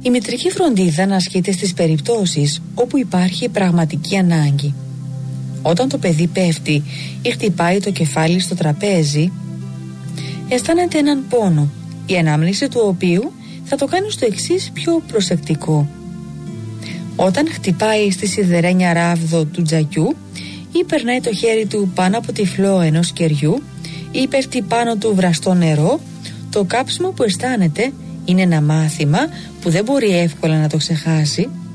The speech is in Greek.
Η μητρική φροντίδα να ασκείται στις περιπτώσεις όπου υπάρχει πραγματική ανάγκη. Όταν το παιδί πέφτει ή χτυπάει το κεφάλι στο τραπέζι, αισθάνεται έναν πόνο, η ανάμνηση του οποίου θα το κάνει στο εξής πιο προσεκτικό. Όταν χτυπάει στη σιδερένια ράβδο του τζακιού ή περνάει το χέρι του πάνω από τυφλό ενός κεριού ή πέφτει πάνω του βραστό νερό, το κάψιμο που αισθάνεται είναι ένα μάθημα που δεν μπορεί εύκολα να το ξεχάσει